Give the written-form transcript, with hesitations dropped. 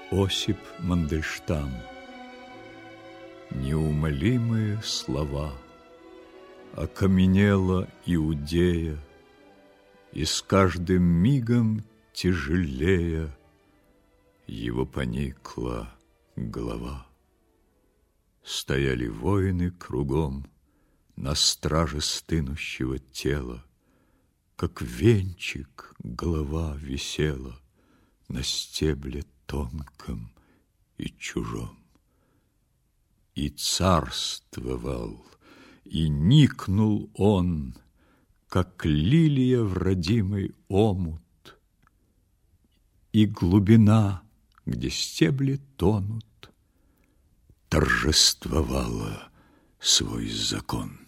Осип Мандельштам. Неумолимые слова. Окаменела Иудея, и с каждым мигом тяжелея его поникла голова. Стояли воины кругом на страже стынущего тела, как венчик голова висела на стебле тонком и чужом. И царствовал, и никнул он, как лилия в родимый омут, и глубина, где стебли тонут, торжествовала свой закон.